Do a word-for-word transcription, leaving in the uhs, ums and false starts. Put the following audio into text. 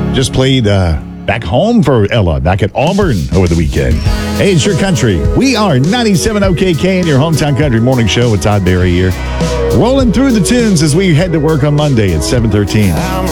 just played uh, back home for Ella, back at Auburn over the weekend. Hey, it's your country. We are ninety-seven O K K in your hometown country morning show with Todd Berry here. Rolling through the tunes as we head to work on Monday at seven thirteen.